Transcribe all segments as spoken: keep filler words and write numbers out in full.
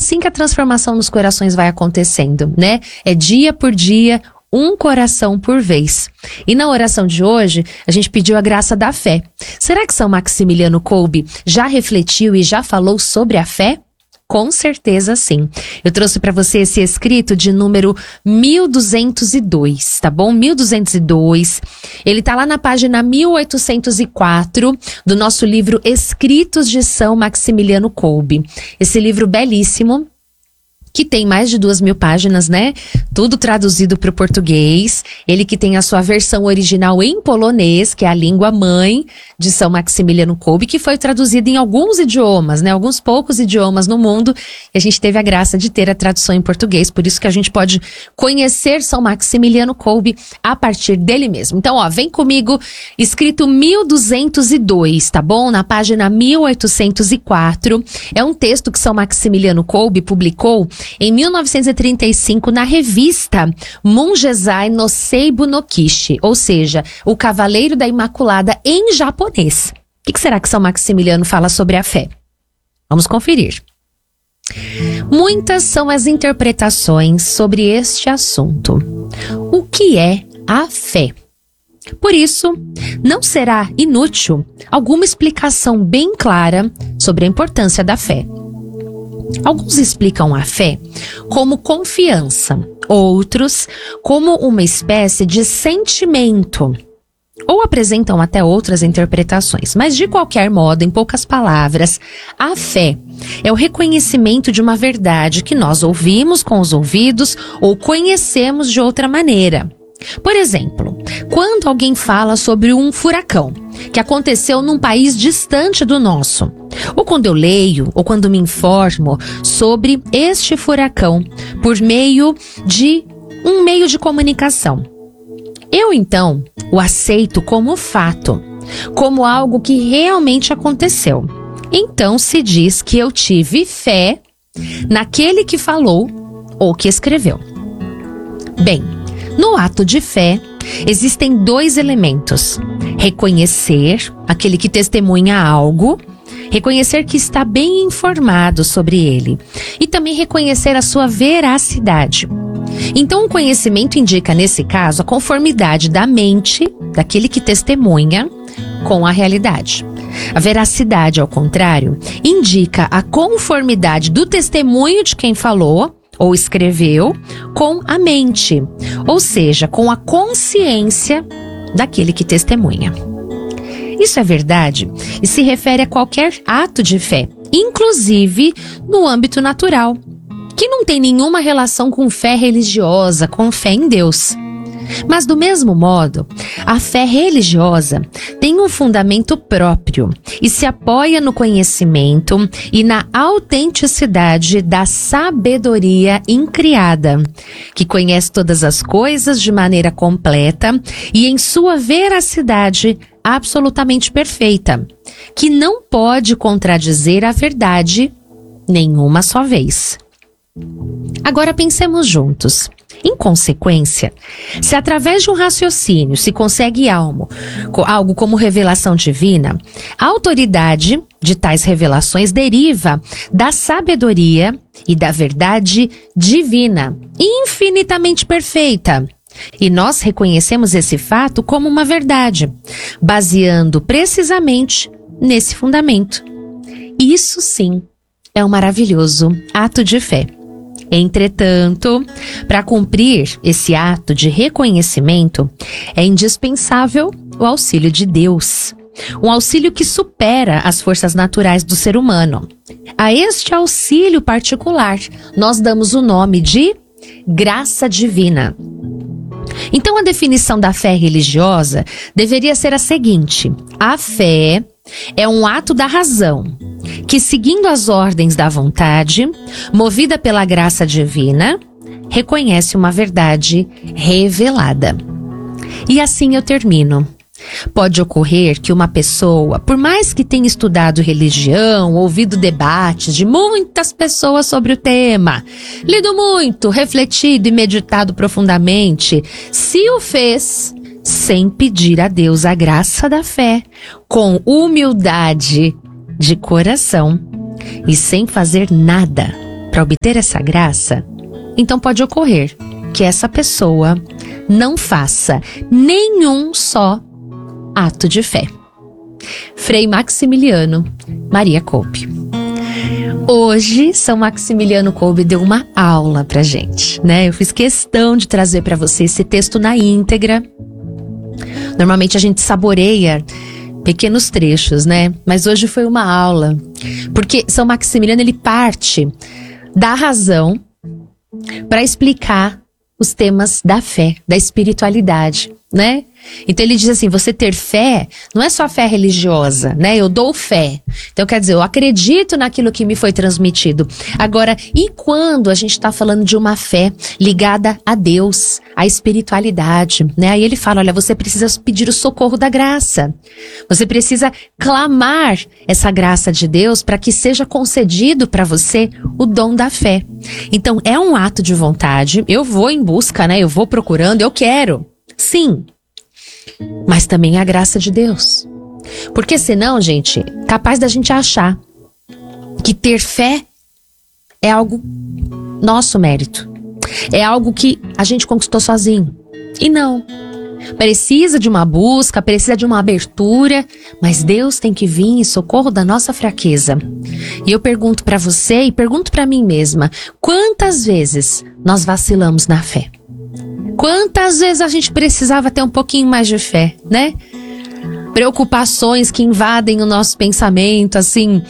assim que a transformação nos corações vai acontecendo, né? É dia por dia, um coração por vez. E na oração de hoje, a gente pediu a graça da fé. Será que São Maximiliano Kolbe já refletiu e já falou sobre a fé? Com certeza sim. Eu trouxe para você esse escrito de número mil duzentos e dois, tá bom? mil duzentos e dois. Ele tá lá na página mil oitocentos e quatro do nosso livro Escritos de São Maximiliano Kolbe. Esse livro belíssimo, que tem mais de duas mil páginas, né? Tudo traduzido para o português. Ele que tem a sua versão original em polonês, que é a língua mãe de São Maximiliano Kolbe, que foi traduzida em alguns idiomas, né? Alguns poucos idiomas no mundo. E a gente teve a graça de ter a tradução em português. Por isso que a gente pode conhecer São Maximiliano Kolbe a partir dele mesmo. Então, ó, vem comigo, escrito mil duzentos e dois, tá bom? Na página mil oitocentos e quatro. É um texto que São Maximiliano Kolbe publicou em mil novecentos e trinta e cinco, na revista Mungesai no Seibu no Kishi, ou seja, o Cavaleiro da Imaculada em japonês. O que será que São Maximiliano fala sobre a fé? Vamos conferir. Muitas são as interpretações sobre este assunto. O que é a fé? Por isso, não será inútil alguma explicação bem clara sobre a importância da fé. Alguns explicam a fé como confiança, outros como uma espécie de sentimento, ou apresentam até outras interpretações. Mas de qualquer modo, em poucas palavras, a fé é o reconhecimento de uma verdade que nós ouvimos com os ouvidos ou conhecemos de outra maneira. Por exemplo, quando alguém fala sobre um furacão que aconteceu num país distante do nosso, ou quando eu leio, ou quando me informo sobre este furacão por meio de um meio de comunicação, eu então o aceito como fato, como algo que realmente aconteceu. Então se diz que eu tive fé naquele que falou ou que escreveu. Bem, no ato de fé, existem dois elementos: reconhecer aquele que testemunha algo, reconhecer que está bem informado sobre ele, e também reconhecer a sua veracidade. Então, o conhecimento indica, nesse caso, a conformidade da mente daquele que testemunha com a realidade. A veracidade, ao contrário, indica a conformidade do testemunho de quem falou ou escreveu com a mente, ou seja, com a consciência daquele que testemunha. Isso é verdade e se refere a qualquer ato de fé, inclusive no âmbito natural, que não tem nenhuma relação com fé religiosa, com fé em Deus. Mas do mesmo modo, a fé religiosa tem um fundamento próprio e se apoia no conhecimento e na autenticidade da sabedoria incriada, que conhece todas as coisas de maneira completa e em sua veracidade absolutamente perfeita, que não pode contradizer a verdade nenhuma só vez. Agora pensemos juntos. Em consequência, se através de um raciocínio se consegue algo, algo como revelação divina, a autoridade de tais revelações deriva da sabedoria e da verdade divina, infinitamente perfeita. E nós reconhecemos esse fato como uma verdade, baseando precisamente nesse fundamento. Isso sim é um maravilhoso ato de fé. Entretanto, para cumprir esse ato de reconhecimento, é indispensável o auxílio de Deus. Um auxílio que supera as forças naturais do ser humano. A este auxílio particular, nós damos o nome de graça divina. Então, a definição da fé religiosa deveria ser a seguinte: a fé é um ato da razão, que, seguindo as ordens da vontade, movida pela graça divina, reconhece uma verdade revelada. E assim eu termino. Pode ocorrer que uma pessoa, por mais que tenha estudado religião, ouvido debates de muitas pessoas sobre o tema, lido muito, refletido e meditado profundamente, se o fez sem pedir a Deus a graça da fé, com humildade de coração e sem fazer nada para obter essa graça, então pode ocorrer que essa pessoa não faça nenhum só ato de fé. Frei Maximiliano Maria Kolbe. Hoje, São Maximiliano Kolbe deu uma aula pra gente, né? Eu fiz questão de trazer pra você esse texto na íntegra. Normalmente a gente saboreia pequenos trechos, né? Mas hoje foi uma aula, porque São Maximiliano, ele parte da razão para explicar os temas da fé, da espiritualidade, né? Então ele diz assim, você ter fé não é só fé religiosa, né? Eu dou fé. Então quer dizer, eu acredito naquilo que me foi transmitido. Agora, e quando a gente está falando de uma fé ligada a Deus, à espiritualidade, né? Aí ele fala, olha, você precisa pedir o socorro da graça. Você precisa clamar essa graça de Deus para que seja concedido para você o dom da fé. Então é um ato de vontade, eu vou em busca, né? Eu vou procurando, eu quero. Sim. Mas também a graça de Deus. Porque senão, gente, capaz da gente achar que ter fé é algo nosso mérito. É algo que a gente conquistou sozinho. E não. Precisa de uma busca, precisa de uma abertura, mas Deus tem que vir em socorro da nossa fraqueza. E eu pergunto pra você e pergunto pra mim mesma, quantas vezes nós vacilamos na fé? Quantas vezes a gente precisava ter um pouquinho mais de fé, né? Preocupações que invadem o nosso pensamento, assim.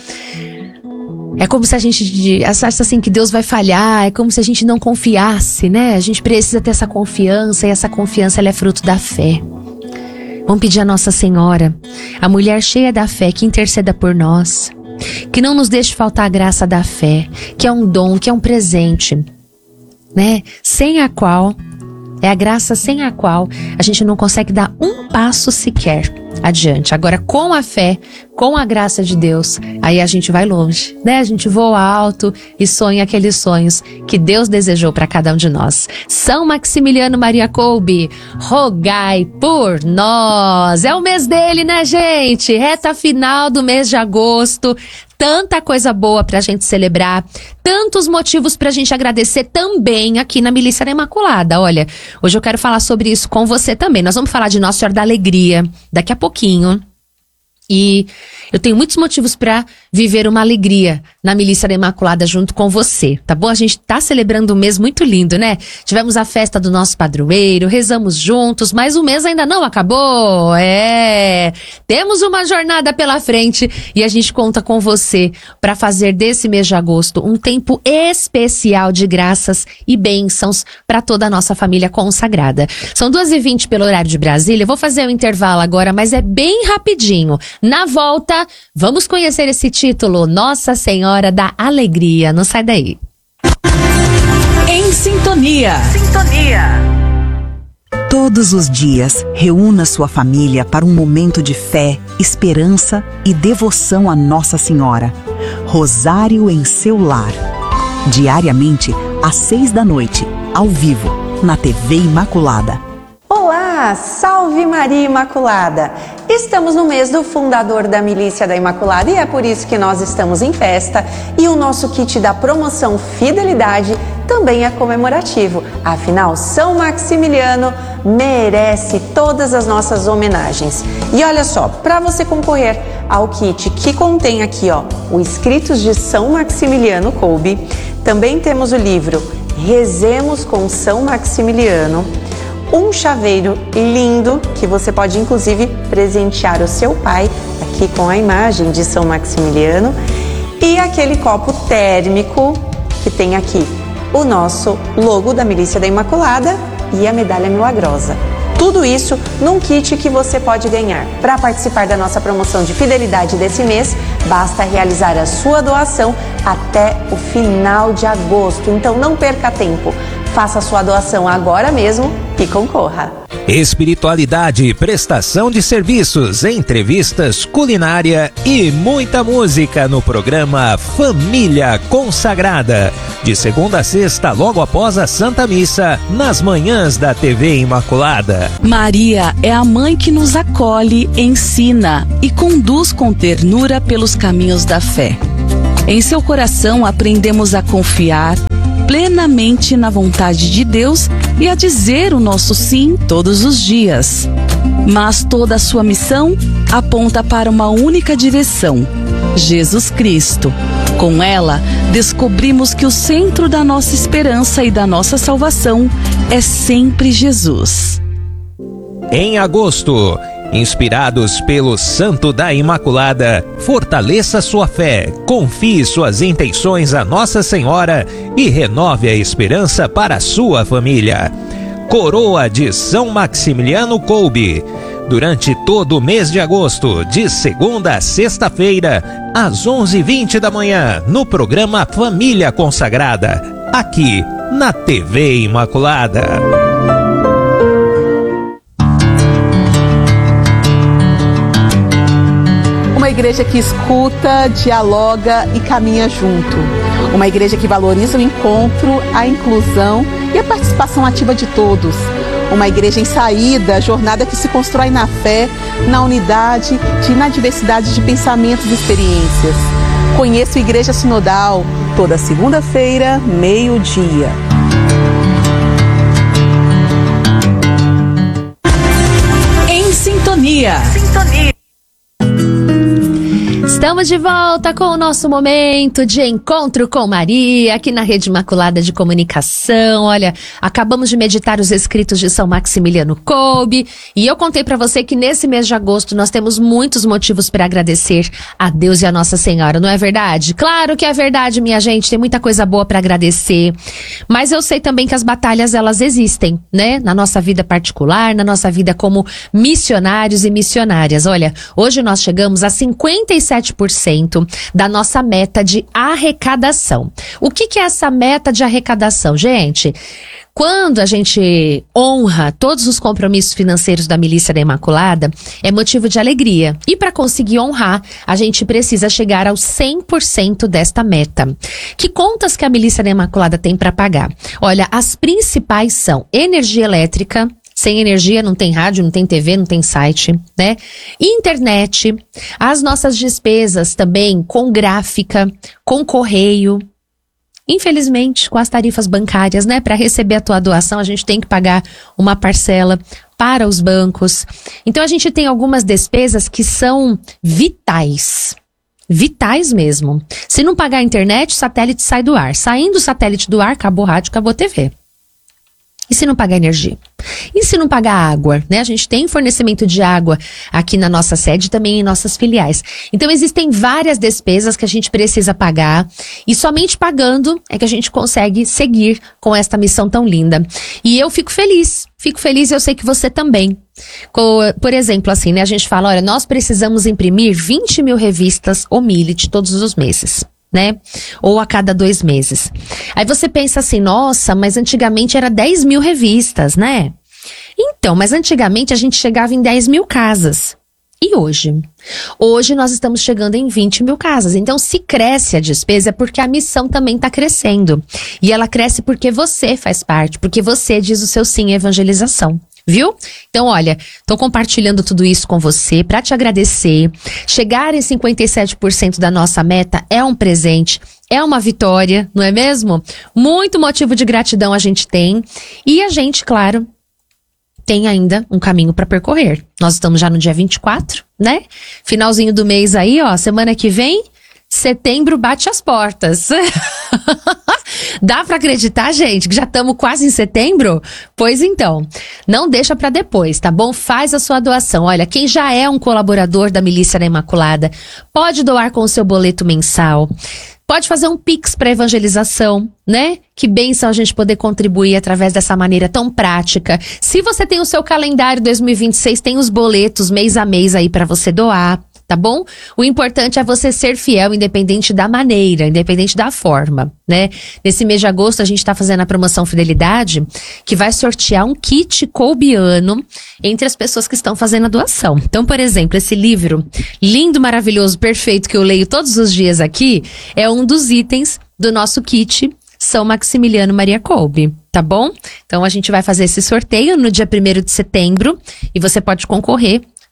É como se a gente achasse assim que Deus vai falhar, é como se a gente não confiasse, né? A gente precisa ter essa confiança e essa confiança ela é fruto da fé. Vamos pedir a Nossa Senhora, a mulher cheia da fé, que interceda por nós, que não nos deixe faltar a graça da fé, que é um dom, que é um presente, né? Sem a qual... É a graça sem a qual a gente não consegue dar um passo sequer adiante. Agora, com a fé, com a graça de Deus, aí a gente vai longe, né? A gente voa alto e sonha aqueles sonhos que Deus desejou para cada um de nós. São Maximiliano Maria Kolbe, rogai por nós. É o mês dele, né, gente? Reta final do mês de agosto. Tanta coisa boa pra gente celebrar, tantos motivos pra gente agradecer também aqui na Milícia da Imaculada. Olha, hoje eu quero falar sobre isso com você também. Nós vamos falar de Nossa Senhora da Alegria daqui a pouquinho. E eu tenho muitos motivos para viver uma alegria na Milícia da Imaculada junto com você, tá bom? A gente tá celebrando um mês muito lindo, né? Tivemos a festa do nosso padroeiro, rezamos juntos, mas o mês ainda não acabou. É, temos uma jornada pela frente e a gente conta com você para fazer desse mês de agosto um tempo especial de graças e bênçãos para toda a nossa família consagrada. São duas e vinte pelo horário de Brasília. Eu vou fazer o intervalo agora, mas é bem rapidinho. Na volta, vamos conhecer esse título, Nossa Senhora da Alegria. Não sai daí. Em Sintonia. Sintonia. Todos os dias, reúna sua família para um momento de fé, esperança e devoção a Nossa Senhora. Rosário em seu lar. Diariamente, às seis da noite, ao vivo, na T V Imaculada. Olá, salve Maria Imaculada! Estamos no mês do fundador da Milícia da Imaculada e é por isso que nós estamos em festa e o nosso kit da promoção Fidelidade também é comemorativo. Afinal, São Maximiliano merece todas as nossas homenagens. E olha só, para você concorrer ao kit que contém aqui, ó, o Escritos de São Maximiliano Kolbe, também temos o livro Rezemos com São Maximiliano, um chaveiro lindo que você pode inclusive presentear o seu pai aqui com a imagem de São Maximiliano e aquele copo térmico que tem aqui o nosso logo da Milícia da Imaculada e a medalha milagrosa. Tudo isso num kit que você pode ganhar. Para participar da nossa promoção de fidelidade desse mês, basta realizar a sua doação até o final de agosto. Então não perca tempo. Faça a sua doação agora mesmo e concorra. Espiritualidade, prestação de serviços, entrevistas, culinária e muita música no programa Família Consagrada. De segunda a sexta, logo após a Santa Missa, nas manhãs da T V Imaculada. Maria é a mãe que nos acolhe, ensina e conduz com ternura pelos caminhos da fé. Em seu coração aprendemos a confiar plenamente na vontade de Deus e a dizer o nosso sim todos os dias. Mas toda a sua missão aponta para uma única direção: Jesus Cristo. Com ela, descobrimos que o centro da nossa esperança e da nossa salvação é sempre Jesus. Em agosto, inspirados pelo Santo da Imaculada, fortaleça sua fé, confie suas intenções a Nossa Senhora e renove a esperança para a sua família. Coroa de São Maximiliano Kolbe. Durante todo o mês de agosto, de segunda a sexta-feira, às onze e vinte da manhã, no programa Família Consagrada, aqui na T V Imaculada. Uma igreja que escuta, dialoga e caminha junto. Uma igreja que valoriza o encontro, a inclusão e a participação ativa de todos. Uma igreja em saída, jornada que se constrói na fé, na unidade e na diversidade de pensamentos e experiências. Conheço a Igreja Sinodal, toda segunda-feira, meio-dia. Em sintonia. Sintonia. Estamos de volta com o nosso momento de encontro com Maria, aqui na Rede Imaculada de Comunicação. Olha, acabamos de meditar os escritos de São Maximiliano Kolbe e eu contei para você que nesse mês de agosto nós temos muitos motivos para agradecer a Deus e a Nossa Senhora, não é verdade? Claro que é verdade, minha gente, tem muita coisa boa para agradecer, mas eu sei também que as batalhas, elas existem, né? Na nossa vida particular, na nossa vida como missionários e missionárias. Olha, hoje nós chegamos a cinquenta e sete por cento da nossa meta de arrecadação. O que que é essa meta de arrecadação, gente? Quando a gente honra todos os compromissos financeiros da Milícia da Imaculada, é motivo de alegria. E para conseguir honrar, a gente precisa chegar aos cem por cento desta meta. Que contas que a Milícia da Imaculada tem para pagar? Olha, as principais são energia elétrica. Sem energia não tem rádio, não tem T V, não tem site, né? Internet, as nossas despesas também com gráfica, com correio. Infelizmente, com as tarifas bancárias, né? Para receber a tua doação, a gente tem que pagar uma parcela para os bancos. Então, a gente tem algumas despesas que são vitais. Vitais mesmo. Se não pagar a internet, o satélite sai do ar. Saindo o satélite do ar, acabou o rádio, acabou a T V. E se não pagar energia? E se não pagar água, né? A gente tem fornecimento de água aqui na nossa sede e também em nossas filiais. Então existem várias despesas que a gente precisa pagar e somente pagando é que a gente consegue seguir com esta missão tão linda. E eu fico feliz, fico feliz e eu sei que você também. Por exemplo, assim, né? A gente fala, olha, nós precisamos imprimir vinte mil revistas Omilite todos os meses. Né? Ou a cada dois meses. Aí você pensa assim, nossa, mas antigamente era dez mil revistas, né? Então, mas antigamente a gente chegava em dez mil casas. E hoje? Hoje nós estamos chegando em vinte mil casas. Então, se cresce a despesa é porque a missão também está crescendo. E ela cresce porque você faz parte, porque você diz o seu sim à evangelização. Viu? Então, olha, tô compartilhando tudo isso com você para te agradecer. Chegar em cinquenta e sete por cento da nossa meta é um presente, é uma vitória, não é mesmo? Muito motivo de gratidão a gente tem. E a gente, claro, tem ainda um caminho para percorrer. Nós estamos já no dia vinte e quatro, né? Finalzinho do mês aí, ó, semana que vem, setembro bate as portas. Dá pra acreditar, gente, que já estamos quase em setembro? Pois então, não deixa pra depois, tá bom? Faz a sua doação. Olha, quem já é um colaborador da Milícia da Imaculada, pode doar com o seu boleto mensal. Pode fazer um Pix para evangelização, né? Que bênção a gente poder contribuir através dessa maneira tão prática. Se você tem o seu calendário dois mil e vinte e seis, tem os boletos mês a mês aí para você doar. Tá bom? O importante é você ser fiel, independente da maneira, independente da forma, né? Nesse mês de agosto, a gente tá fazendo a promoção Fidelidade, que vai sortear um kit kolbiano entre as pessoas que estão fazendo a doação. Então, por exemplo, esse livro lindo, maravilhoso, perfeito, que eu leio todos os dias aqui, é um dos itens do nosso kit São Maximiliano Maria Kolbe, tá bom? Então, a gente vai fazer esse sorteio no dia primeiro de setembro e você pode concorrer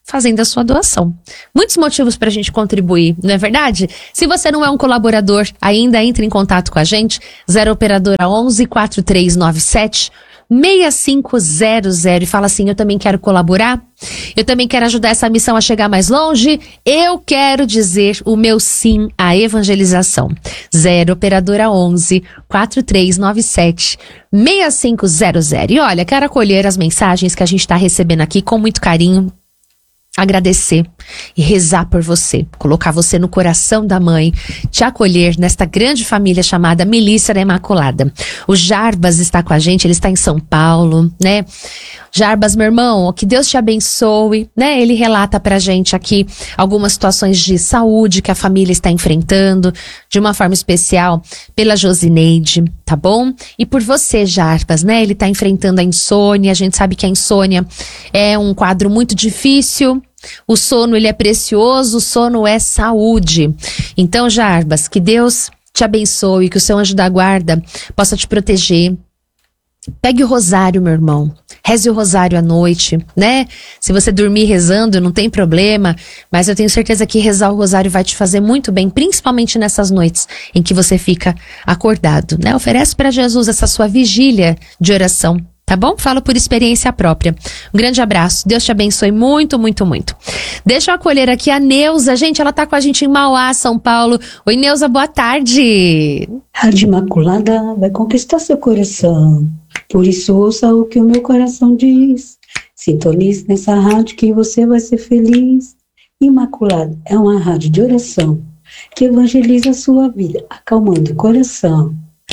fazendo a sua doação. Muitos motivos para a gente contribuir, não é verdade? Se você não é um colaborador ainda, entre em contato com a gente, zero operadora onze, quatro três nove sete, seis cinco zero zero, e fala assim: eu também quero colaborar, eu também quero ajudar essa missão a chegar mais longe, eu quero dizer o meu sim à evangelização. zero operadora onze, quatro três nove sete, seis cinco zero zero. E olha, quero acolher as mensagens que a gente está recebendo aqui com muito carinho, agradecer e rezar por você, colocar você no coração da mãe, te acolher nesta grande família chamada Milícia da Imaculada. O Jarbas está com a gente, ele está em São Paulo, né? Jarbas, meu irmão, que Deus te abençoe, né? Ele relata pra gente aqui algumas situações de saúde que a família está enfrentando, de uma forma especial pela Josineide, tá bom? E por você, Jarbas, né? Ele tá enfrentando a insônia, a gente sabe que a insônia é um quadro muito difícil. O sono, ele é precioso, o sono é saúde. Então, Jarbas, que Deus te abençoe, que o seu anjo da guarda possa te proteger. Pegue o rosário, meu irmão. Reze o rosário à noite, né? Se você dormir rezando, não tem problema, mas eu tenho certeza que rezar o rosário vai te fazer muito bem, principalmente nessas noites em que você fica acordado, né? Oferece para Jesus essa sua vigília de oração, tá bom? Falo por experiência própria. Um grande abraço. Deus te abençoe muito, muito, muito. Deixa eu acolher aqui a Neuza. Gente, ela tá com a gente em Mauá, São Paulo. Oi, Neuza, boa tarde. Rádio Imaculada vai conquistar seu coração. Por isso ouça o que o meu coração diz. Sintonize nessa rádio que você vai ser feliz. Imaculada é uma rádio de oração que evangeliza a sua vida, acalmando o coração.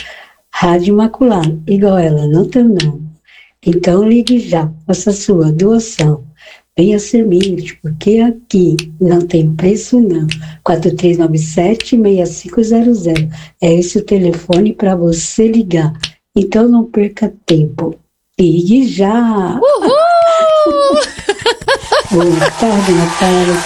Rádio Imaculada, igual ela não tem não. Então ligue já, faça sua doação. Venha ser mídia, porque aqui não tem preço não. quatro três nove sete, seis cinco zero zero. É esse o telefone para você ligar. Então não perca tempo. Ligue já! Uhul! Boa tarde, Natália.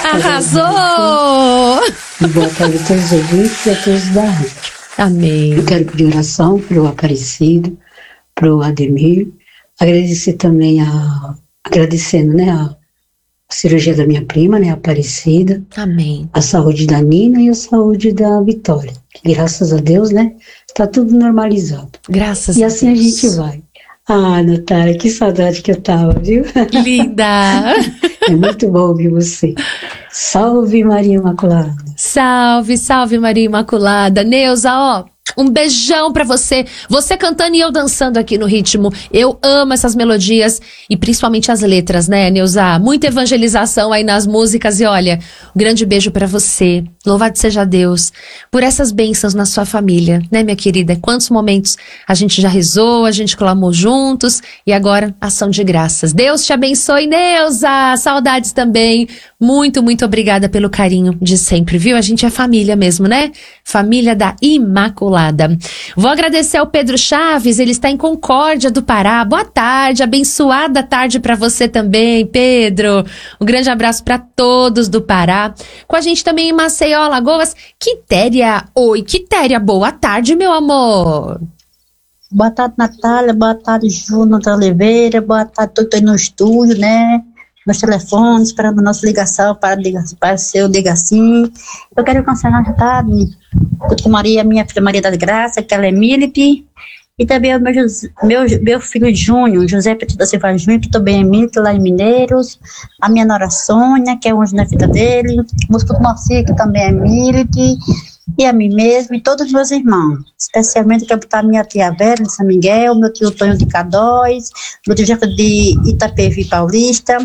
Arrasou! E boa tarde a todos os ouvintes e a todos da rádio. Amém. Eu quero pedir oração para o Aparecido, para o Ademir. Agradecer também a... Agradecendo, né, a cirurgia da minha prima, né, a Aparecida. Amém. A saúde da Nina e a saúde da Vitória. Graças a Deus, né, tá tudo normalizado. Graças e a assim Deus. a gente vai. Ah, Natália, que saudade que eu tava, viu? Linda! É muito bom ouvir você. Salve Maria Imaculada. Salve, salve Maria Imaculada. Neuza, ó, um beijão pra você. Você cantando e eu dançando aqui no ritmo. Eu amo essas melodias e principalmente as letras, né, Neuza? Muita evangelização aí nas músicas e olha, um grande beijo pra você. Louvado seja Deus por essas bênçãos na sua família, né, minha querida? Quantos momentos a gente já rezou, a gente clamou juntos e agora ação de graças. Deus te abençoe, Neuza. Saudades também. Muito, muito obrigada pelo carinho de sempre, viu? A gente é família mesmo, né? Família da Imaculada. Vou agradecer ao Pedro Chaves, ele está em Concórdia do Pará. Boa tarde, abençoada tarde para você também, Pedro. Um grande abraço para todos do Pará. Com a gente também em Maceió, Alagoas. Quitéria, oi, Quitéria, boa tarde, meu amor. Boa tarde, Natália, boa tarde, Júnior da Oliveira, boa tarde, tô aí no estúdio, né? Meus telefones, esperando a nossa ligação para, para ser o Ligacinho. Eu quero cancelar a tarde com Maria, minha filha Maria da Graça, que ela é Milip, e também o meu, meu, meu filho Júnior, José Petit da Silva Júnior, que também é Milip, lá em Mineiros, a minha nora Sônia, que é um anjo na vida dele, o meu esposo Marcia, que também é Milip, e a mim mesmo, e todos os meus irmãos, especialmente quero botar minha tia Vera de São Miguel, meu tio Tonho de Cadóis, meu tio Jeff de Itapevi Paulista,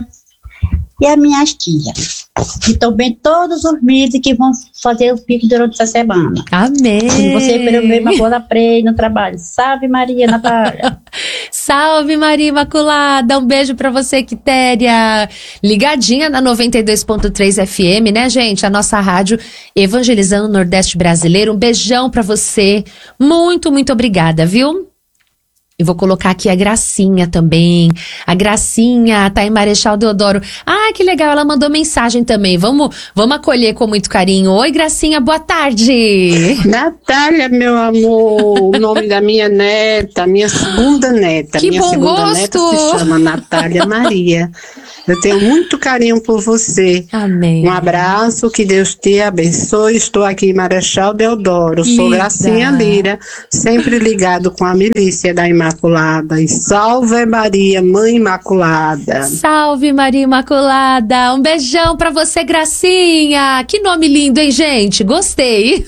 e as minhas tias, e também todos os mídias que vão fazer o pico durante essa semana. Amém. E você pelo meio uma boa prei no trabalho. Salve Maria, Natália. Salve Maria Imaculada, um beijo pra você, Quitéria. Ligadinha na noventa e dois ponto três F M, né, gente? A nossa rádio evangelizando o Nordeste brasileiro. Um beijão pra você. Muito, muito obrigada, viu? E vou colocar aqui a Gracinha também. A Gracinha tá em Marechal Deodoro. Ah, que legal, ela mandou mensagem também. Vamos, vamos acolher com muito carinho. Oi, Gracinha, boa tarde. Natália, meu amor, o nome da minha neta, minha segunda neta. Que minha bom segunda gosto. neta se chama Natália Maria. Eu tenho muito carinho por você. Amém. Um abraço, que Deus te abençoe. Estou aqui em Marechal Deodoro. Sou Linda. Gracinha Lira, sempre ligado com a milícia da Imaculada. E salve Maria, Mãe Imaculada. Salve, Maria Imaculada. Um beijão pra você, Gracinha. Que nome lindo, hein, gente? Gostei.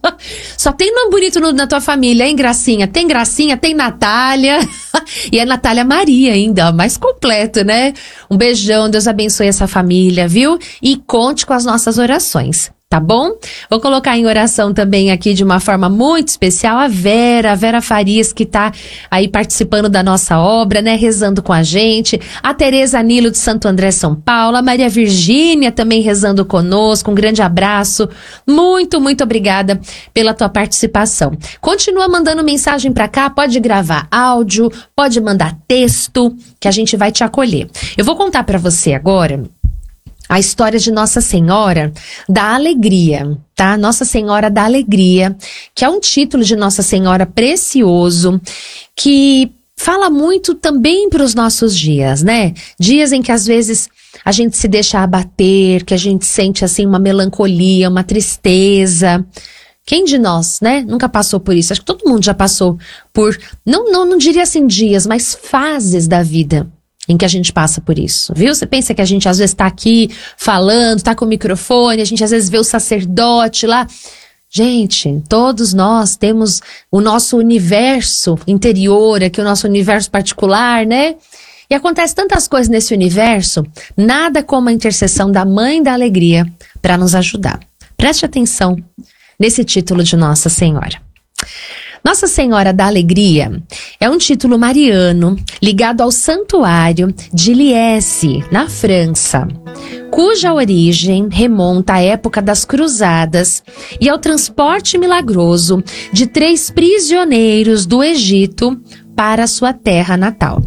Só tem nome bonito no, na tua família, hein, Gracinha? Tem Gracinha, tem Natália. E é Natália Maria ainda, mais completo, né? Um beijão, Deus abençoe essa família, viu? E conte com as nossas orações, tá bom? Vou colocar em oração também aqui de uma forma muito especial a Vera, a Vera Farias, que tá aí participando da nossa obra, né? Rezando com a gente. A Tereza Nilo de Santo André, São Paulo. A Maria Virgínia também rezando conosco. Um grande abraço. Muito, muito obrigada pela tua participação. Continua mandando mensagem pra cá, pode gravar áudio, pode mandar texto, que a gente vai te acolher. Eu vou contar pra você agora a história de Nossa Senhora da Alegria, tá? Nossa Senhora da Alegria, que é um título de Nossa Senhora precioso, que fala muito também para os nossos dias, né? Dias em que às vezes a gente se deixa abater, que a gente sente assim uma melancolia, uma tristeza. Quem de nós, né, nunca passou por isso? Acho que todo mundo já passou por, não, não, não diria assim dias, mas fases da vida em que a gente passa por isso, viu? Você pensa que a gente às vezes tá aqui falando, tá com o microfone, a gente às vezes vê o sacerdote lá. Gente, todos nós temos o nosso universo interior, aqui o nosso universo particular, né? E acontece tantas coisas nesse universo, nada como a intercessão da Mãe da Alegria para nos ajudar. Preste atenção nesse título de Nossa Senhora. Nossa Senhora da Alegria é um título mariano ligado ao Santuário de Liesse, na França, cuja origem remonta à época das Cruzadas e ao transporte milagroso de três prisioneiros do Egito para sua terra natal.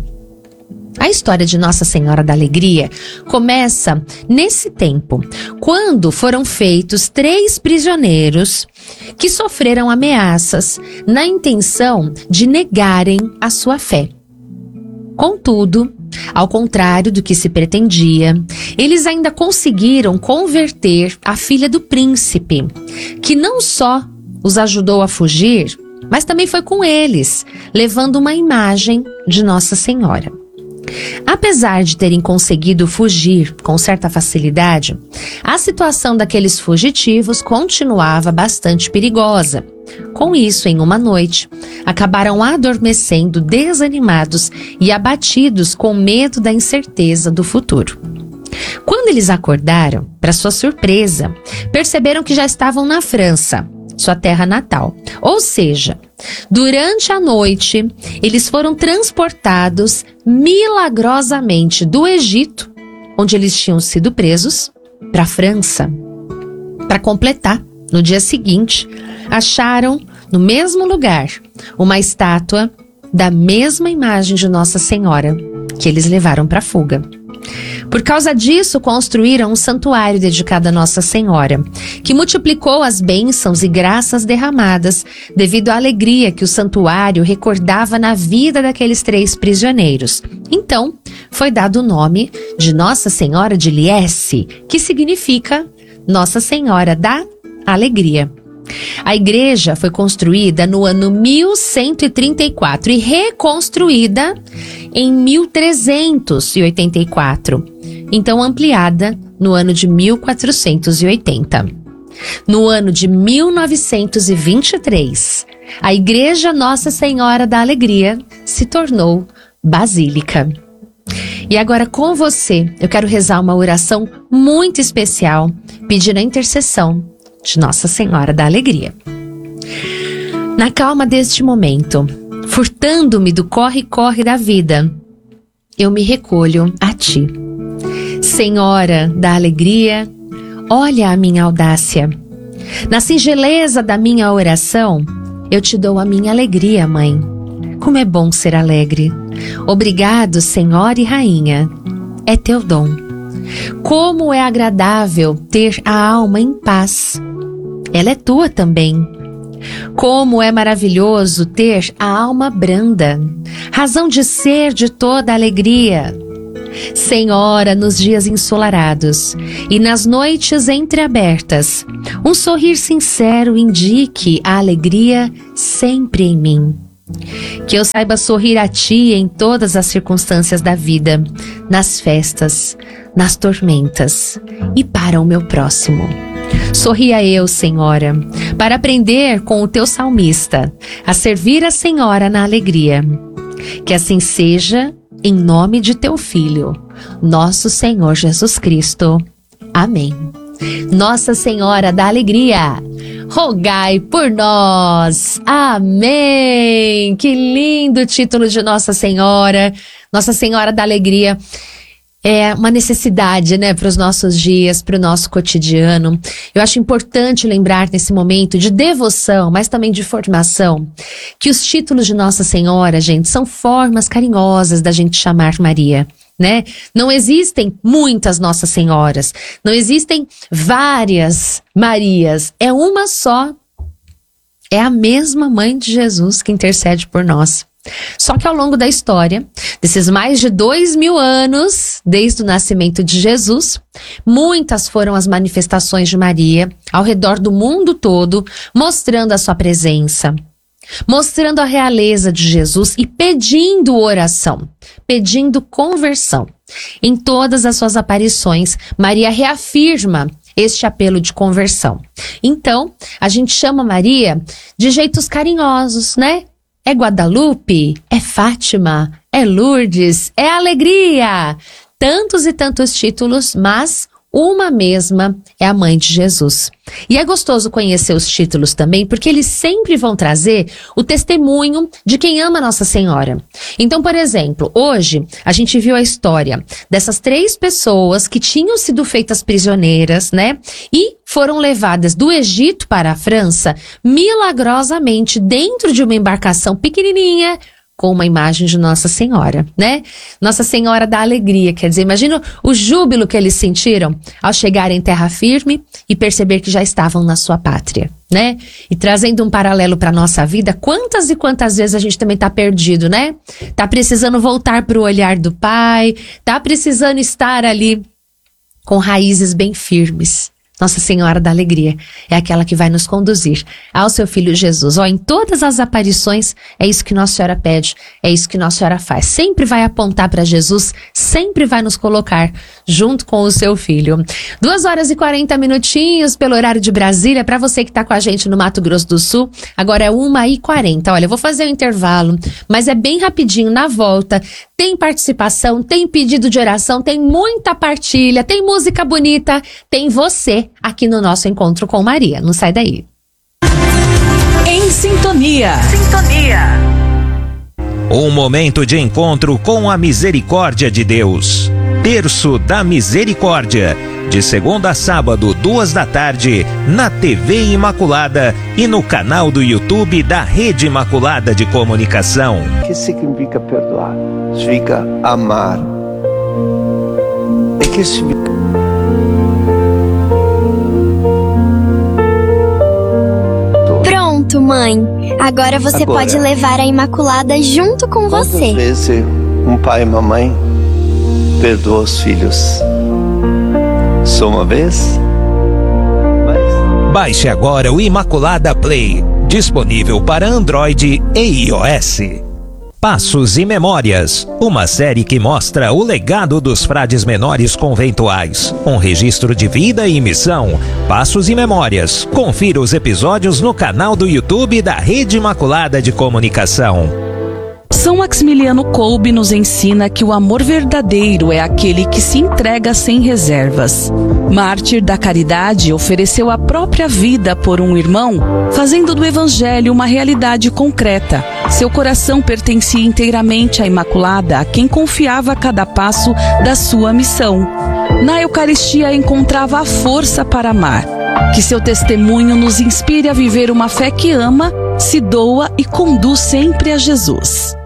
A história de Nossa Senhora da Alegria começa nesse tempo, quando foram feitos três prisioneiros que sofreram ameaças na intenção de negarem a sua fé. Contudo, ao contrário do que se pretendia, eles ainda conseguiram converter a filha do príncipe, que não só os ajudou a fugir, mas também foi com eles, levando uma imagem de Nossa Senhora. Apesar de terem conseguido fugir com certa facilidade, a situação daqueles fugitivos continuava bastante perigosa. Com isso, em uma noite, acabaram adormecendo desanimados e abatidos com medo da incerteza do futuro. Quando eles acordaram, para sua surpresa, perceberam que já estavam na França, sua terra natal. Ou seja, durante a noite, eles foram transportados milagrosamente do Egito, onde eles tinham sido presos, para a França. Para completar, no dia seguinte, acharam no mesmo lugar uma estátua da mesma imagem de Nossa Senhora que eles levaram para a fuga. Por causa disso, construíram um santuário dedicado a Nossa Senhora, que multiplicou as bênçãos e graças derramadas devido à alegria que o santuário recordava na vida daqueles três prisioneiros. Então, foi dado o nome de Nossa Senhora de Liesse, que significa Nossa Senhora da Alegria. A igreja foi construída no ano mil cento e trinta e quatro e reconstruída em mil trezentos e oitenta e quatro, então ampliada no ano de mil quatrocentos e oitenta. No ano de mil novecentos e vinte e três, a Igreja Nossa Senhora da Alegria se tornou basílica. E agora com você, eu quero rezar uma oração muito especial, pedindo a intercessão de Nossa Senhora da Alegria. Na calma deste momento, furtando-me do corre-corre da vida, eu me recolho a ti. Senhora da Alegria, olha a minha audácia. Na singeleza da minha oração, eu te dou a minha alegria, Mãe. como é bom ser alegre. Obrigado, Senhora e Rainha, é teu dom. Como é agradável ter a alma em paz, ela é tua também. Como é maravilhoso ter a alma branda, razão de ser de toda alegria. Senhora, nos dias ensolarados e nas noites entreabertas, um sorrir sincero indique a alegria sempre em mim. Que eu saiba sorrir a Ti em todas as circunstâncias da vida, nas festas, nas tormentas e para o meu próximo. Sorria eu, Senhora, para aprender com o Teu salmista, a servir a Senhora na alegria. Que assim seja, em nome de Teu Filho, nosso Senhor Jesus Cristo. Amém. Nossa Senhora da Alegria, rogai por nós. Amém. Que lindo título de Nossa Senhora. Nossa Senhora da Alegria é uma necessidade, né, para os nossos dias, para o nosso cotidiano. Eu acho importante lembrar nesse momento de devoção, mas também de formação, que os títulos de Nossa Senhora, gente, são formas carinhosas da gente chamar Maria. Né? Não existem muitas Nossas Senhoras, não existem várias Marias, é uma só, é a mesma Mãe de Jesus que intercede por nós. Só que ao longo da história, desses mais de dois mil anos, desde o nascimento de Jesus, muitas foram as manifestações de Maria ao redor do mundo todo, mostrando a sua presença, mostrando a realeza de Jesus e pedindo oração, pedindo conversão. Em todas as suas aparições, Maria reafirma este apelo de conversão. Então, a gente chama Maria de jeitos carinhosos, né? É Guadalupe, é Fátima, é Lourdes, é Alegria. Tantos e tantos títulos, mas uma mesma é a Mãe de Jesus. E é gostoso conhecer os títulos também, porque eles sempre vão trazer o testemunho de quem ama Nossa Senhora. Então, por exemplo, hoje a gente viu a história dessas três pessoas que tinham sido feitas prisioneiras, né? E foram levadas do Egito para a França, milagrosamente dentro de uma embarcação pequenininha, com uma imagem de Nossa Senhora, né? Nossa Senhora da Alegria, quer dizer, imagina o júbilo que eles sentiram ao chegar em terra firme e perceber que já estavam na sua pátria, né? E trazendo um paralelo para nossa vida, quantas e quantas vezes a gente também tá perdido, né? Tá precisando voltar para o olhar do Pai, tá precisando estar ali com raízes bem firmes. Nossa Senhora da Alegria é aquela que vai nos conduzir ao seu Filho Jesus. Ó, em todas as aparições, é isso que Nossa Senhora pede, é isso que Nossa Senhora faz. Sempre vai apontar para Jesus, sempre vai nos colocar junto com o seu Filho. Duas horas e quarenta minutinhos pelo horário de Brasília, para você que está com a gente no Mato Grosso do Sul. Agora é uma e quarenta. Olha, eu vou fazer um intervalo, mas é bem rapidinho. Na volta, tem participação, tem pedido de oração, tem muita partilha, tem música bonita, tem você aqui no nosso Encontro com Maria. Não sai daí. Em sintonia. Sintonia. Um momento de encontro com a misericórdia de Deus. Terço da Misericórdia. De segunda a sábado, duas da tarde, na T V Imaculada e no canal do YouTube da Rede Imaculada de Comunicação. O que significa perdoar? Significa amar. E que significa? Pronto, mãe. Agora você Agora, pode levar a Imaculada junto com você. Quantas vezes um pai e uma mãe perdoam os filhos? Só uma vez? Mas... Baixe agora o Imaculada Play, disponível para Android e iOS. Passos e Memórias, uma série que mostra o legado dos frades menores conventuais. Um registro de vida e missão. Passos e Memórias. Confira os episódios no canal do YouTube da Rede Imaculada de Comunicação. São Maximiliano Kolbe nos ensina que o amor verdadeiro é aquele que se entrega sem reservas. Mártir da caridade, ofereceu a própria vida por um irmão, fazendo do Evangelho uma realidade concreta. Seu coração pertencia inteiramente à Imaculada, a quem confiava cada passo da sua missão. Na Eucaristia encontrava a força para amar. Que seu testemunho nos inspire a viver uma fé que ama, se doa e conduz sempre a Jesus.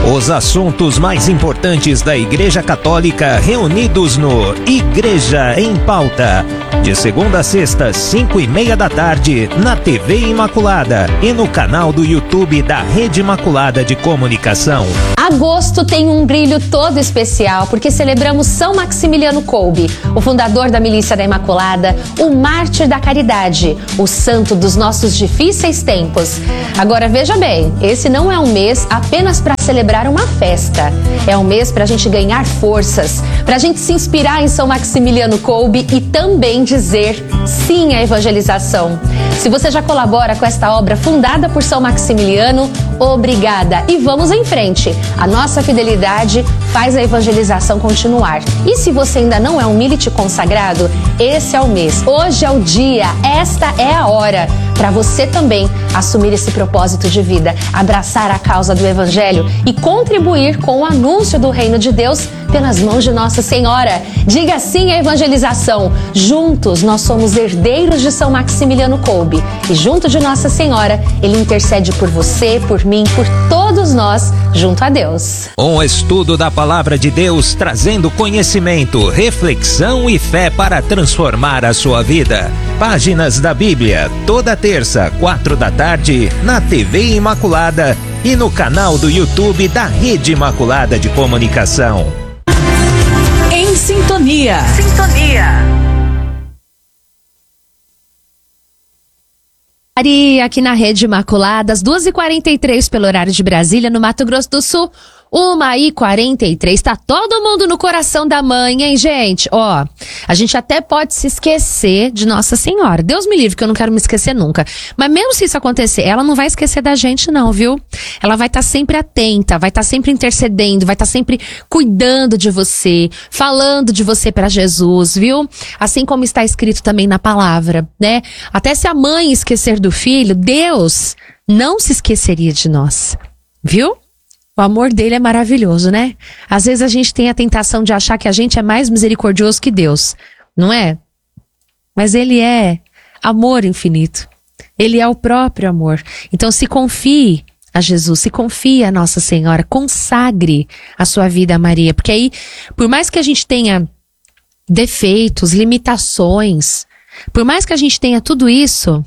Os assuntos mais importantes da Igreja Católica reunidos no Igreja em Pauta. De segunda a sexta, cinco e meia da tarde, na T V Imaculada e no canal do YouTube da Rede Imaculada de Comunicação. Agosto tem um brilho todo especial porque celebramos São Maximiliano Kolbe, o fundador da Milícia da Imaculada, o mártir da caridade, o santo dos nossos difíceis tempos. Agora veja bem, esse não é um mês apenas para celebrar uma festa. É um mês para a gente ganhar forças, para a gente se inspirar em São Maximiliano Kolbe e também dizer sim à evangelização. Se você já colabora com esta obra fundada por São Maximiliano, obrigada e vamos em frente. A nossa fidelidade faz a evangelização continuar. E se você ainda não é um milite consagrado, esse é o mês, hoje é o dia, esta é a hora para você também assumir esse propósito de vida, abraçar a causa do Evangelho e contribuir com o anúncio do Reino de Deus pelas mãos de Nossa Senhora. Diga sim à evangelização. Juntos nós somos herdeiros de São Maximiliano Kolbe e junto de Nossa Senhora, Ele intercede por você, por mim, por todos nós, junto a Deus. Um estudo da Palavra de Deus trazendo conhecimento, reflexão e fé para transformar a sua vida. Páginas da Bíblia, toda terça, quatro da tarde, na T V Imaculada e no canal do YouTube da Rede Imaculada de Comunicação. Em sintonia. Sintonia. Maria, aqui na Rede Imaculada, às duas e quarenta e três pelo horário de Brasília, no Mato Grosso do Sul, uma e quarenta e três. Tá todo mundo no coração da mãe, hein, gente? Ó, a gente até pode se esquecer de Nossa Senhora. Deus me livre, que eu não quero me esquecer nunca. Mas mesmo se isso acontecer, ela não vai esquecer da gente não, viu? Ela vai estar sempre atenta, vai estar sempre intercedendo, vai estar sempre cuidando de você, falando de você para Jesus, viu? Assim como está escrito também na palavra, né? Até se a mãe esquecer do filho, Deus não se esqueceria de nós, viu? O amor dele é maravilhoso, né? Às vezes a gente tem a tentação de achar que a gente é mais misericordioso que Deus, não é? Mas ele é amor infinito. Ele é o próprio amor. Então se confie a Jesus, se confie a Nossa Senhora, consagre a sua vida a Maria. Porque aí, por mais que a gente tenha defeitos, limitações, por mais que a gente tenha tudo isso,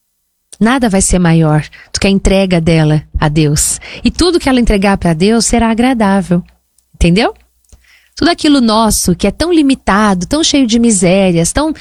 nada vai ser maior do que a entrega dela a Deus. E tudo que ela entregar para Deus será agradável. Entendeu? Tudo aquilo nosso que é tão limitado, tão cheio de misérias, tão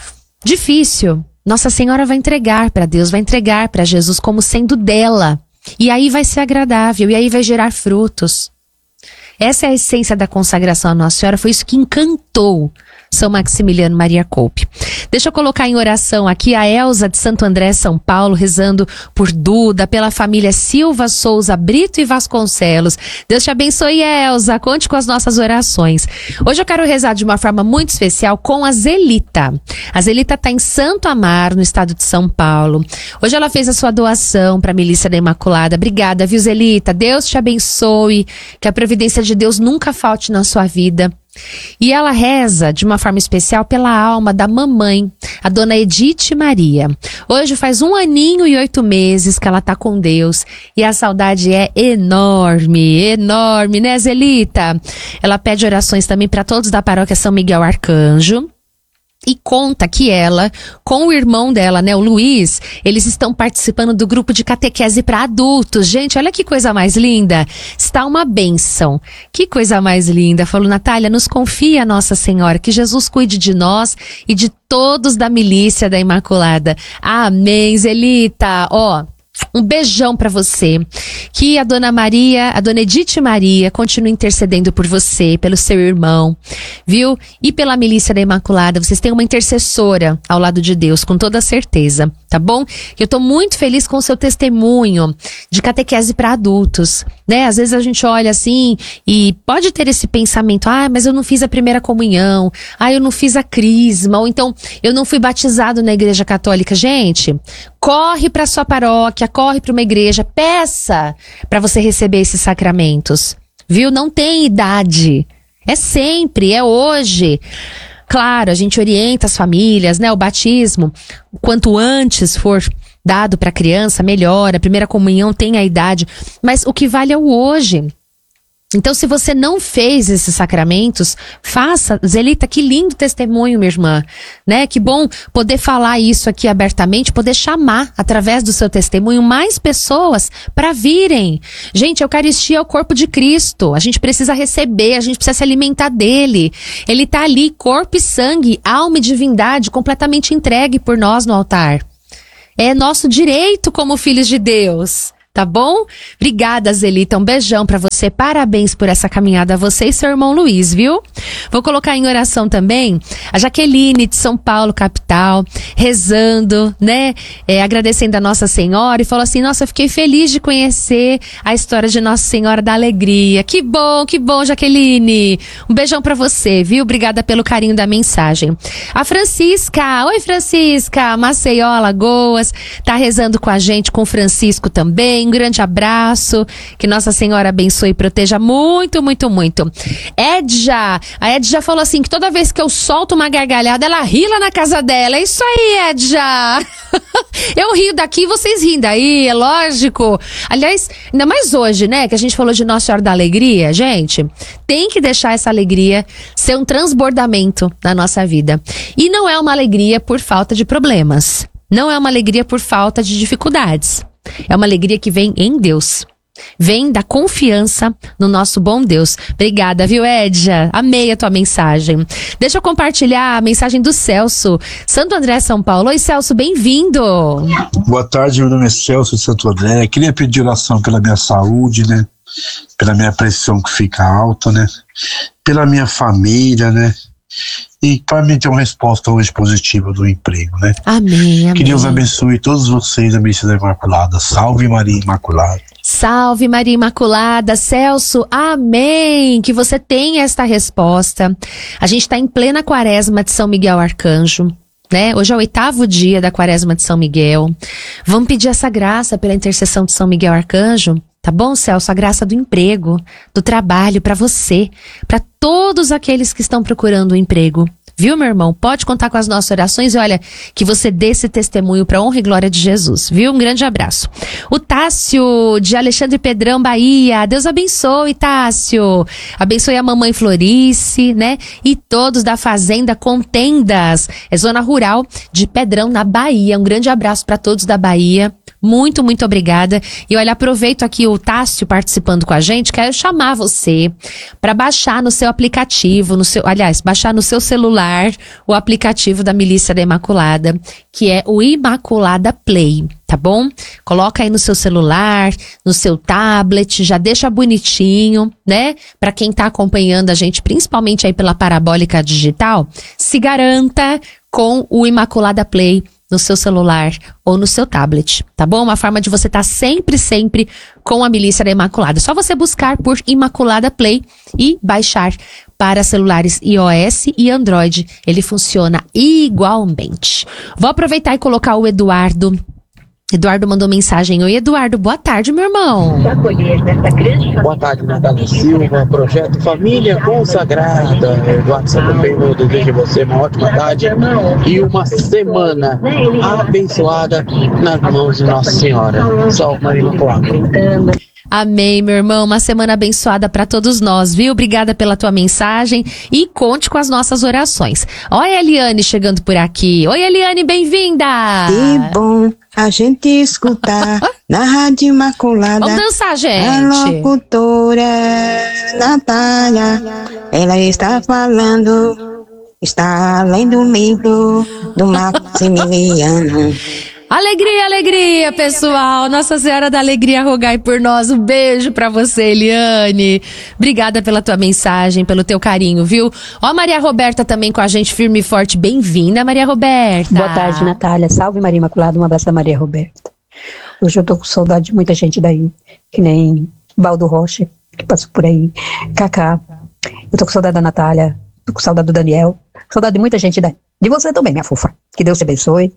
difícil, Nossa Senhora vai entregar para Deus, vai entregar para Jesus como sendo dela. E aí vai ser agradável, e aí vai gerar frutos. Essa é a essência da consagração à Nossa Senhora, foi isso que encantou São Maximiliano Maria Kolbe. Deixa eu colocar em oração aqui a Elza de Santo André, São Paulo, rezando por Duda, pela família Silva Souza, Brito e Vasconcelos. Deus te abençoe, Elza, conte com as nossas orações. Hoje eu quero rezar de uma forma muito especial com a Zelita. A Zelita está em Santo Amaro, no estado de São Paulo. Hoje ela fez a sua doação para a Milícia da Imaculada. Obrigada, viu, Zelita? Deus te abençoe, que a providência de Deus nunca falte na sua vida. E ela reza de uma forma especial pela alma da mamãe, a dona Edith Maria. Hoje faz um aninho e oito meses que ela tá com Deus e a saudade é enorme, enorme, né, Zelita? Ela pede orações também para todos da paróquia São Miguel Arcanjo. E conta que ela, com o irmão dela, né, o Luiz, eles estão participando do grupo de catequese para adultos. Gente, olha que coisa mais linda. Está uma bênção. Que coisa mais linda. Falou, Natália, nos confia, Nossa Senhora, que Jesus cuide de nós e de todos da Milícia da Imaculada. Amém, Zelita. Ó, um beijão pra você. Que a Dona Maria, a Dona Edith Maria, continue intercedendo por você, pelo seu irmão, viu? E pela Milícia da Imaculada. Vocês têm uma intercessora ao lado de Deus, com toda certeza, tá bom? Eu tô muito feliz com o seu testemunho de catequese para adultos, né? Às vezes a gente olha assim e pode ter esse pensamento, ah, mas eu não fiz a primeira comunhão, ah, eu não fiz a crisma, ou então eu não fui batizado na Igreja Católica. Gente, corre para sua paróquia, corre para uma igreja, peça para você receber esses sacramentos, viu? Não tem idade, é sempre, é hoje. Claro, a gente orienta as famílias, né? O batismo, quanto antes for dado para a criança, melhor. A primeira comunhão tem a idade, mas o que vale é o hoje. Então, se você não fez esses sacramentos, faça. Zelita, que lindo testemunho, minha irmã, né? Que bom poder falar isso aqui abertamente, poder chamar, através do seu testemunho, mais pessoas para virem. Gente, a Eucaristia é o corpo de Cristo. A gente precisa receber, a gente precisa se alimentar dele. Ele tá ali, corpo e sangue, alma e divindade, completamente entregue por nós no altar. É nosso direito como filhos de Deus. Tá bom? Obrigada, Zelita. Um beijão pra você. Parabéns por essa caminhada, você e seu irmão Luiz, viu? Vou colocar em oração também a Jaqueline de São Paulo, capital, rezando, né? É, agradecendo a Nossa Senhora e falou assim, nossa, eu fiquei feliz de conhecer a história de Nossa Senhora da Alegria. Que bom, que bom, Jaqueline. Um beijão pra você, viu? Obrigada pelo carinho da mensagem. A Francisca. Oi, Francisca. Maceió, Alagoas. Tá rezando com a gente, com o Francisco também. Um grande abraço, que Nossa Senhora abençoe e proteja muito, muito, muito. Edja, a Edja falou assim, que toda vez que eu solto uma gargalhada, ela ri lá na casa dela. É isso aí, Edja. Eu rio daqui, vocês riem daí, é lógico. Aliás, ainda mais hoje, né, que a gente falou de Nossa Senhora da Alegria, gente, tem que deixar essa alegria ser um transbordamento na nossa vida. E não é uma alegria por falta de problemas. Não é uma alegria por falta de dificuldades. É uma alegria que vem em Deus. Vem da confiança no nosso bom Deus. Obrigada, viu, Edja? Amei a tua mensagem. Deixa eu compartilhar a mensagem do Celso. Santo André, São Paulo. Oi, Celso, bem-vindo. Boa tarde, meu nome é Celso de Santo André. Eu queria pedir oração pela minha saúde, né? Pela minha pressão que fica alta, né? Pela minha família, né? E para mim ter uma resposta hoje positiva do emprego, né? Amém, amém. Que Deus abençoe todos vocês, a Milícia da Imaculada. Salve Maria Imaculada. Salve Maria Imaculada. Celso, amém. Que você tenha esta resposta. A gente está em plena quaresma de São Miguel Arcanjo, né? Hoje é o oitavo dia da quaresma de São Miguel. Vamos pedir essa graça pela intercessão de São Miguel Arcanjo. Tá bom, Celso? A graça do emprego, do trabalho para você, para todos aqueles que estão procurando um emprego. Viu, meu irmão? Pode contar com as nossas orações e olha, que você dê esse testemunho para honra e glória de Jesus, viu? Um grande abraço. O Tássio, de Alexandre Pedrão, Bahia. Deus abençoe, Tássio. Abençoe a mamãe Florice, né? E todos da Fazenda Contendas. É zona rural de Pedrão, na Bahia. Um grande abraço para todos da Bahia. Muito, muito obrigada. E olha, aproveito aqui o Tássio participando com a gente, quero chamar você para baixar no seu aplicativo, no seu, aliás, baixar no seu celular o aplicativo da Milícia da Imaculada, que é o Imaculada Play, tá bom? Coloca aí no seu celular, no seu tablet, já deixa bonitinho, né? Para quem tá acompanhando a gente, principalmente aí pela Parabólica Digital, se garanta com o Imaculada Play no seu celular ou no seu tablet, tá bom? Uma forma de você estar sempre, sempre com a Milícia da Imaculada. Só você buscar por Imaculada Play e baixar para celulares iOS e Android. Ele funciona igualmente. Vou aproveitar e colocar o Eduardo. Eduardo mandou mensagem. Oi, Eduardo, boa tarde, meu irmão. Boa tarde, Natália Silva, Projeto Família Consagrada. Eduardo Sapopembo, desejo a você uma ótima tarde e uma semana abençoada nas mãos de Nossa Senhora. Salve Maria Imaculada. Amém, meu irmão. Uma semana abençoada para todos nós, viu? Obrigada pela tua mensagem e conte com as nossas orações. Olha a Eliane chegando por aqui. Oi, Eliane, bem-vinda! Que bom a gente escutar na Rádio Imaculada. Vamos dançar, gente. A locutora Natália, ela está falando, está lendo o livro do Maximiliano. Alegria, alegria, pessoal. Nossa Senhora da Alegria, rogai por nós. Um beijo pra você, Eliane. Obrigada pela tua mensagem, pelo teu carinho, viu? Ó, a Maria Roberta também com a gente, firme e forte. Bem-vinda, Maria Roberta. Boa tarde, Natália. Salve, Maria Imaculada. Um abraço da Maria Roberta. Hoje eu tô com saudade de muita gente daí, que nem Baldo Rocha, que passou por aí, Cacá. Eu tô com saudade da Natália, tô com saudade do Daniel, saudade de muita gente daí. De você também, minha fofa. Que Deus te abençoe.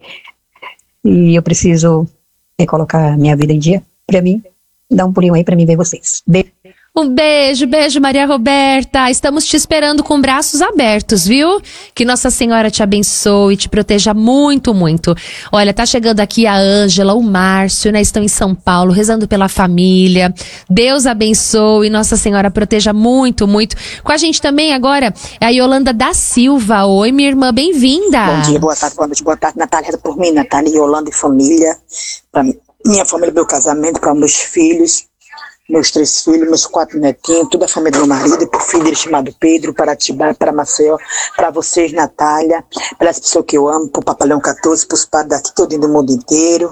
E eu preciso é, colocar minha vida em dia pra mim. Dá um pulinho aí pra mim ver vocês. Beijo. Um beijo, beijo, Maria Roberta. Estamos te esperando com braços abertos, viu? Que Nossa Senhora te abençoe e te proteja muito, muito. Olha, tá chegando aqui a Ângela, o Márcio, né? Estão em São Paulo, rezando pela família. Deus abençoe, Nossa Senhora proteja muito, muito. Com a gente também agora é a Yolanda da Silva. Oi, minha irmã, bem-vinda. Bom dia, boa tarde, boa noite, boa tarde, Natália. Reza por mim, Natália, Yolanda e família. Pra minha família, meu casamento, para meus filhos. Meus três filhos, meus quatro netinhos, toda a família do meu marido, e por filho dele chamado Pedro, para Atibaia, para Maceió, para vocês, Natália, pelas pessoas que eu amo, para o Papa Leão quatorze, para os padres daqui, todo do mundo inteiro.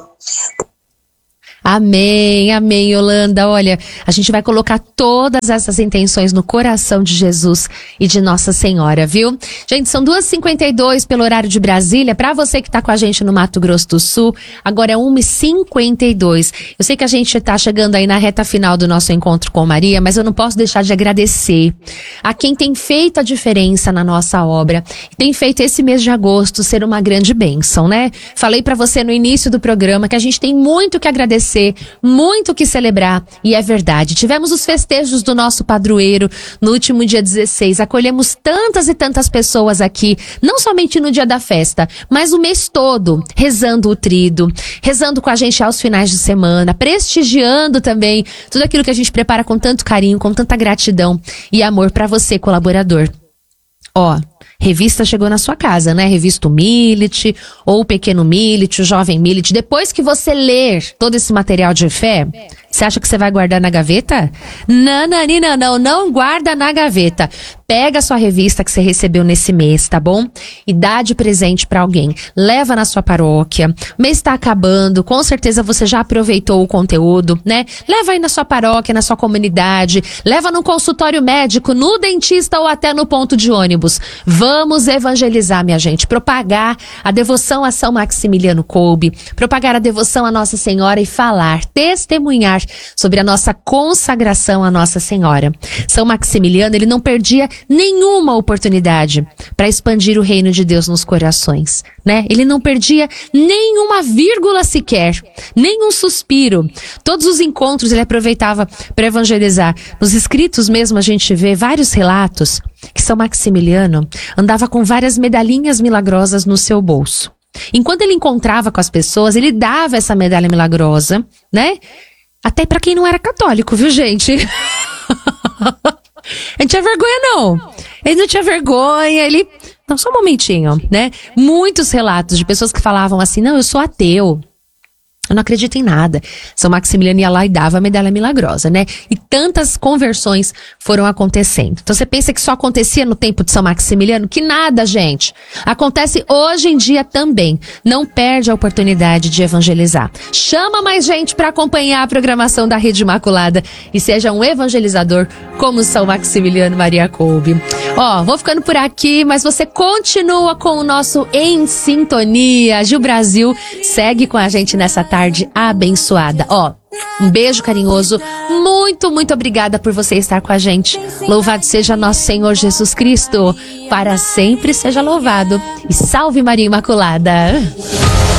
Amém, amém, Yolanda. Olha, a gente vai colocar todas essas intenções no coração de Jesus e de Nossa Senhora, viu? Gente, são duas e cinquenta e dois pelo horário de Brasília. Pra você que tá com a gente no Mato Grosso do Sul, agora é uma e cinquenta e dois. Eu sei que a gente tá chegando aí na reta final do nosso encontro com Maria, mas eu não posso deixar de agradecer a quem tem feito a diferença na nossa obra. Tem feito esse mês de agosto ser uma grande bênção, né? Falei pra você no início do programa que a gente tem muito que agradecer, muito que celebrar, e é verdade. Tivemos os festejos do nosso padroeiro no último dia dezesseis, acolhemos tantas e tantas pessoas aqui, não somente no dia da festa, mas o mês todo, rezando o trido, rezando com a gente aos finais de semana, prestigiando também tudo aquilo que a gente prepara com tanto carinho, com tanta gratidão e amor para você, colaborador. Ó, revista chegou na sua casa, né? Revista o Millet, ou o Pequeno Millet, o Jovem Millet. Depois que você ler todo esse material de fé, você acha que você vai guardar na gaveta? Não, não, não, não, não guarda na gaveta. Pega a sua revista que você recebeu nesse mês, tá bom? E dá de presente pra alguém. Leva na sua paróquia. O mês tá acabando, com certeza você já aproveitou o conteúdo, né? Leva aí na sua paróquia, na sua comunidade. Leva no consultório médico, no dentista ou até no ponto de ônibus. Vamos evangelizar, minha gente. Propagar a devoção a São Maximiliano Kolbe. Propagar a devoção a Nossa Senhora e falar, testemunhar sobre a nossa consagração a Nossa Senhora. São Maximiliano, ele não perdia nenhuma oportunidade para expandir o reino de Deus nos corações, né? Ele não perdia nenhuma vírgula sequer, nenhum suspiro. Todos os encontros ele aproveitava para evangelizar. Nos escritos mesmo a gente vê vários relatos que São Maximiliano andava com várias medalhinhas milagrosas no seu bolso. Enquanto ele encontrava com as pessoas, ele dava essa medalha milagrosa, né? Até pra quem não era católico, viu, gente? Ele não tinha vergonha, não. Ele não tinha vergonha, ele... Não, só um momentinho, né? Muitos relatos de pessoas que falavam assim, não, eu sou ateu. Eu não acredito em nada. São Maximiliano ia lá e dava a medalha milagrosa, né? E tantas conversões foram acontecendo. Então você pensa que só acontecia no tempo de São Maximiliano? Que nada, gente. Acontece hoje em dia também. Não perde a oportunidade de evangelizar. Chama mais gente para acompanhar a programação da Rede Imaculada e seja um evangelizador como São Maximiliano Maria Kolbe. Ó, vou ficando por aqui, mas você continua com o nosso Em Sintonia. Gil Brasil segue com a gente nessa tarde abençoada. Ó, um beijo carinhoso. Muito, muito obrigada por você estar com a gente. Louvado seja nosso Senhor Jesus Cristo. Para sempre seja louvado. E salve Maria Imaculada.